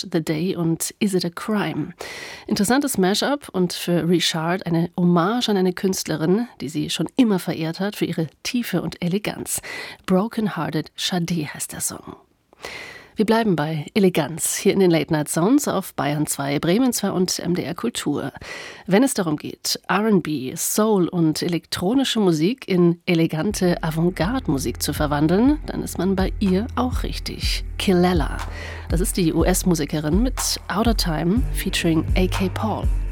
Crash the Day und Is It a Crime? Interessantes Mashup und für Richard eine Hommage an eine Künstlerin, die sie schon immer verehrt hat für ihre Tiefe und Eleganz. Broken Hearted Sade heißt der Song. Wir bleiben bei Eleganz hier in den Late Night Sounds auf Bayern 2, Bremen 2 und MDR Kultur. Wenn es darum geht, R&B, Soul und elektronische Musik in elegante Avantgarde-Musik zu verwandeln, dann ist man bei ihr auch richtig. Kelela, das ist die US-Musikerin mit Out of Time featuring A.K. Paul.